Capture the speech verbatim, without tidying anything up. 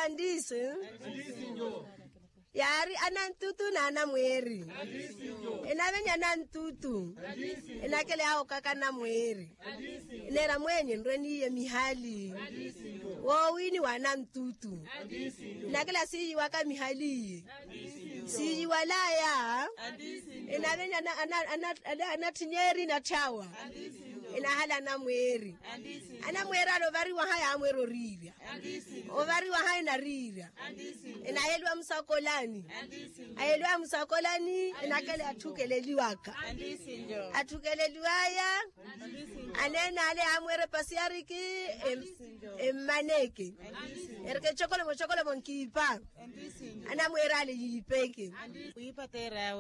andisi. Yari anantutu na anamweri. Inavenya nantutu. Inakele hao kaka na mweri. Inera mwenye nreni ye mihali. Wawini wanantutu. Inakele siji waka mihali. Siji walaya. Inavenya anatinyeri na chawa. Inahala na mweri. Ana mwera ovari wa haya amwero riria. Ovari wa haya na riria. Inahelwa msakolani. Ahelwa msakolani inakele atukeleliwaka. Atukeleliwaya. Anena ale amwere pasiariki emaneke. Erke chokole mo chokole mo nkipa. Ana mwera ale yipeke. Kuipa tera